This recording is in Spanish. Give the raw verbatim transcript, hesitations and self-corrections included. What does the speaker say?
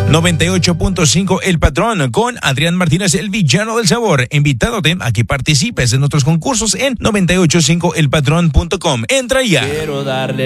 noventa y ocho punto cinco El Patrón con Adrián Martínez, el villano del sabor, invitándote a que participes en nuestros concursos en noventa y ocho punto cinco el patrón punto com. Entra ya. Quiero darle